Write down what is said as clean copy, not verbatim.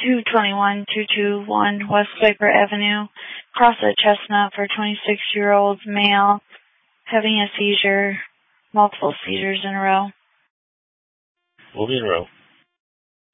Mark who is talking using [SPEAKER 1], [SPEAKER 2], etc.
[SPEAKER 1] 221-221 West Viper Avenue, cross at Chestnut for 26-year-old male having a seizure, multiple seizures in a row.
[SPEAKER 2] We'll be in a row.